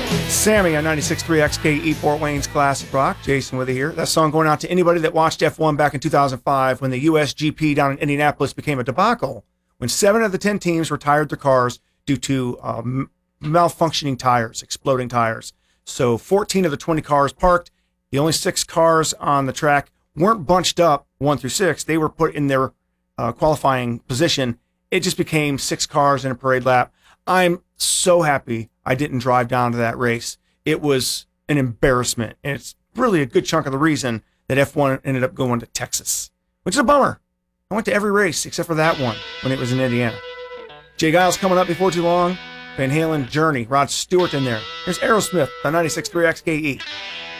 Sammy on 96.3 XKE Fort Wayne's Classic Rock. Jason with you here. That song going out to anybody that watched F1 back in 2005 when the USGP down in Indianapolis became a debacle, when 7 of the 10 teams retired their cars due to malfunctioning tires, exploding tires. So 14 of the 20 cars parked. The only 6 cars on the track weren't bunched up 1 through 6. They were put in their qualifying position. It just became 6 cars in a parade lap. I'm so happy I didn't drive down to that race. It was an embarrassment. And it's really a good chunk of the reason that F1 ended up going to Texas, which is a bummer. I went to every race except for that one when it was in Indiana. Jay Giles coming up before too long. Van Halen, Journey, Rod Stewart in there. Here's Aerosmith on 96.3 XKE.